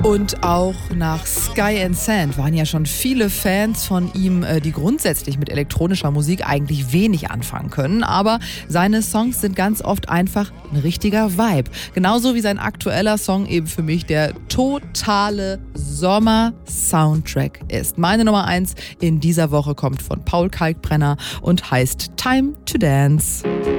Und auch nach Sky and Sand waren ja schon viele Fans von ihm, die grundsätzlich mit elektronischer Musik eigentlich wenig anfangen können. Aber seine Songs sind ganz oft einfach ein richtiger Vibe. Genauso wie sein aktueller Song eben für mich der totale Sommer-Soundtrack ist. Meine Nummer 1 in dieser Woche kommt von Paul Kalkbrenner und heißt Time to Dance.